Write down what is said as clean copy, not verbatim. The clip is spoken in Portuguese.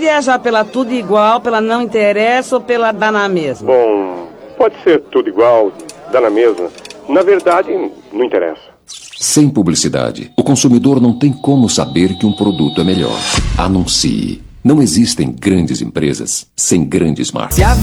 viajar pela tudo igual, pela não interessa ou pela dá na mesma? Bom, pode ser tudo igual, dá na mesma. Na verdade, não interessa. Sem publicidade, o consumidor não tem como saber que um produto é melhor. Anuncie. Não existem grandes empresas sem grandes marcas.